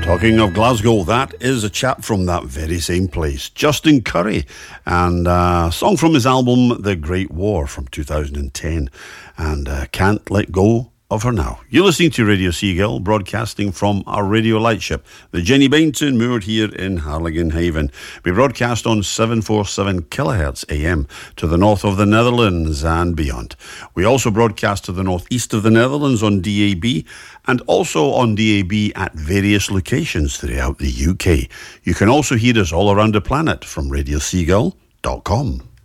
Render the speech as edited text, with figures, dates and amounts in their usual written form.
Talking of Glasgow, that is a chap from that very same place, Justin Currie, and a song from his album The Great War from 2010, and Can't Let Go of Her Now. You're listening to Radio Seagull, broadcasting from our radio lightship, the Jenny Bainton, moored here in Harlingen Haven. We broadcast on 747 kilohertz AM to the north of the Netherlands and beyond. We also broadcast to the northeast of the Netherlands on DAB, and also on DAB at various locations throughout the UK. You can also hear us all around the planet from radioseagull.com.